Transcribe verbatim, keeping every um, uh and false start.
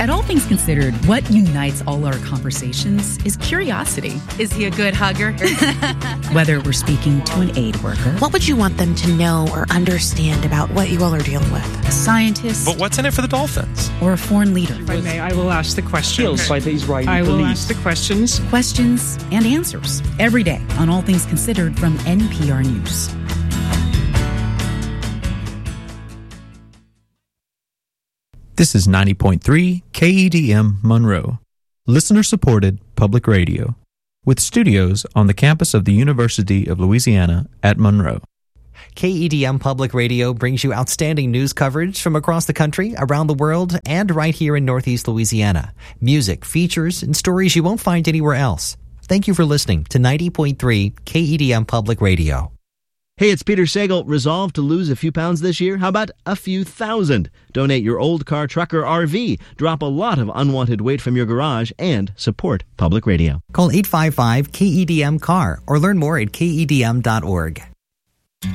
At All Things Considered, what unites all our conversations is curiosity. Is he a good hugger? Whether we're speaking to an aid worker, what would you want them to know or understand about what you all are dealing with? A scientist, but what's in it for the Dolphins? Or a foreign leader. If I may, I will ask the questions. By the Israeli I will police. ask the questions. Questions and answers every day on All Things Considered from N P R News. This is ninety point three K E D M Monroe, listener-supported public radio, with studios on the campus of the University of Louisiana at Monroe. K E D M Public Radio brings you outstanding news coverage from across the country, around the world, and right here in Northeast Louisiana. Music, features, and stories you won't find anywhere else. Thank you for listening to ninety point three K E D M Public Radio. Hey, it's Peter Sagal. Resolved to lose a few pounds this year? How about a few thousand? Donate your old car, truck, or R V. Drop a lot of unwanted weight from your garage and support public radio. Call eight five five K E D M C A R or learn more at K E D M dot org.